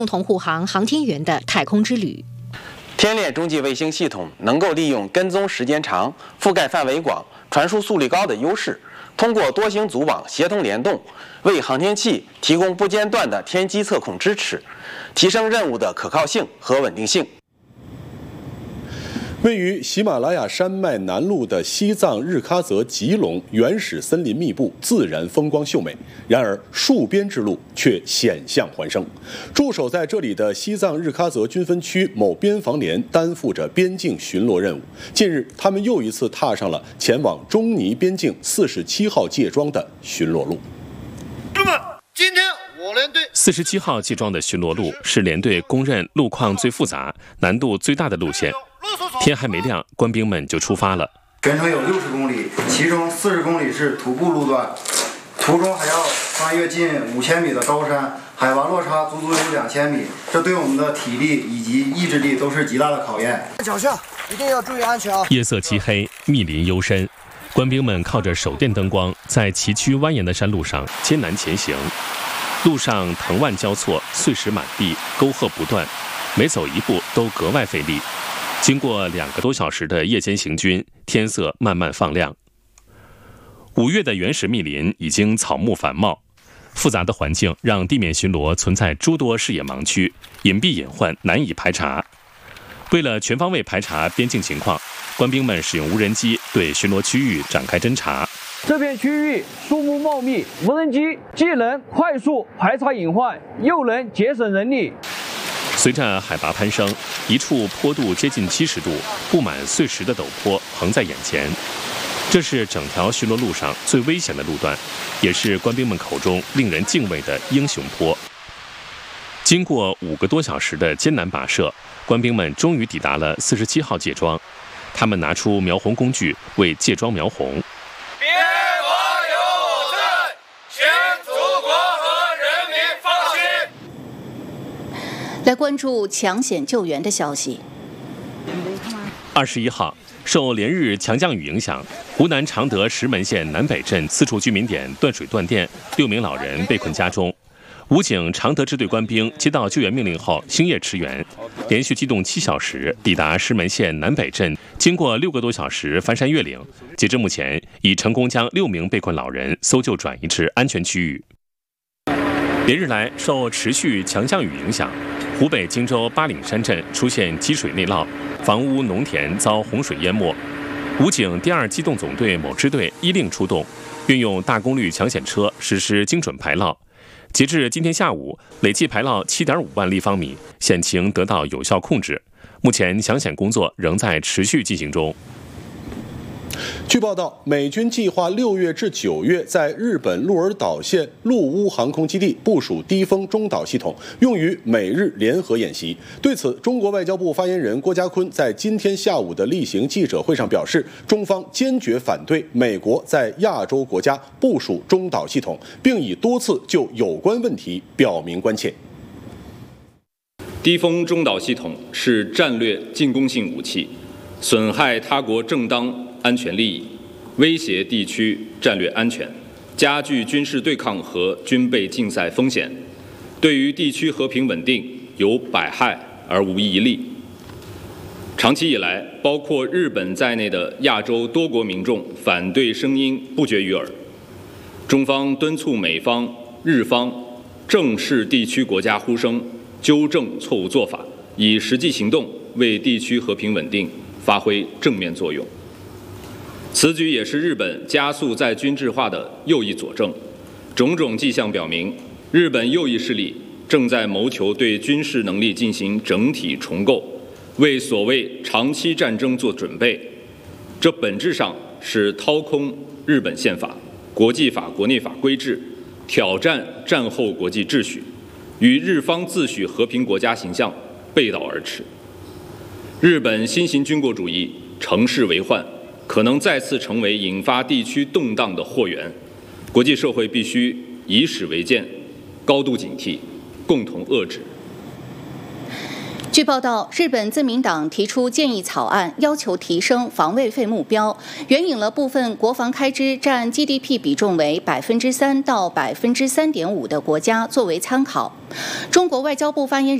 共同护航航天员的太空之旅。 天链中继卫星系统能够利用跟踪时间长、覆盖范围广、传输速率高的优势，通过多星组网协同联动，为航天器提供不间断的天基测控支持，提升任务的可靠性和稳定性。 位于喜马拉雅山脉南麓的西藏日喀则吉隆，原始森林密布，自然风光秀美。然而，戍边之路却险象环生。驻守在这里的西藏日喀则军分区某边防连担负着边境巡逻任务。近日，他们又一次踏上了前往中尼边境47号界桩的巡逻路。 哥们，今天我连队 47号界桩的巡逻路是连队公认路况最复杂、难度最大的路线。天还没亮，官兵们就出发了。 全程有60公里，其中40公里是徒步路段，途中还要穿越近5000米的高山，海拔落差足有2000米，这对我们的体力以及意志力都是极大的考验。 脚下一定要注意安全啊！ 夜色漆黑，密林幽深，官兵们靠着手电灯光，在崎岖蜿蜒的山路上艰难前行。路上藤蔓交错，碎石满地，沟壑不断，每走一步都格外费力。经过2个多小时的夜间行军，天色慢慢放亮。5月的原始密林已经草木繁茂，复杂的环境让地面巡逻存在诸多视野盲区，隐蔽隐患难以排查。为了全方位排查边境情况，官兵们使用无人机对巡逻区域展开侦查。 这片区域树木茂密，无人机既能快速排查隐患，又能节省人力。 随着海拔攀升，一处坡度接近70度、布满碎石的陡坡横在眼前。这是整条巡逻路上最危险的路段，也是官兵们口中令人敬畏的英雄坡。经过5个多小时的艰难跋涉，官兵们终于抵达了47号界桩。他们拿出描红工具为界桩描红。 别国有我在，全祖国和人民放心。 来关注抢险救援的消息。 21号，受连日强降雨影响，湖南常德石门县南北镇4处居民点断水断电，6名老人被困家中。武警常德支队官兵接到救援命令后，星夜驰援，连续机动7小时，抵达石门县南北镇。经过6个多小时翻山越岭，截至目前，已成功将6名被困老人搜救转移至安全区域。连日来，受持续强降雨影响，湖北荆州巴岭山镇出现积水内涝，房屋、农田遭洪水淹没。武警第2机动总队某支队依令出动，运用大功率抢险车实施精准排涝。截至今天下午，累计排涝7.5万立方米，险情得到有效控制。目前抢险工作仍在持续进行中。 据报道，美军计划6月至9月在日本鹿儿岛县陆乌航空基地部署低风中导系统，用于美日联合演习。对此，中国外交部发言人郭家坤在今天下午的例行记者会上表示，中方坚决反对美国在亚洲国家部署中导系统，并已多次就有关问题表明关切。 低风中导系统是战略进攻性武器，损害他国正当安全利益，威胁地区战略安全，加剧军事对抗和军备竞赛风险，对于地区和平稳定有百害而无一利。长期以来，包括日本在内的亚洲多国民众反对声音不绝于耳。中方敦促美方、日方正视地区国家呼声，纠正错误做法，以实际行动为地区和平稳定发挥正面作用。此举也是日本加速在军制化的右翼佐证，种种迹象表明，日本右翼势力正在谋求对军事能力进行整体重构，为所谓长期战争做准备。这本质上是掏空日本宪法、国际法、国内法规制，挑战战后国际秩序，与日方自诩和平国家形象背道而驰。日本新型军国主义乘势为患，可能再次成为引发地区动荡的祸源，国际社会必须以史为鉴，高度警惕，共同遏制。 据报道，日本自民党提出建议草案，要求提升防卫费目标，援引了部分国防开支占 GDP 比重为3%到3.5%的国家作为参考。中国外交部发言人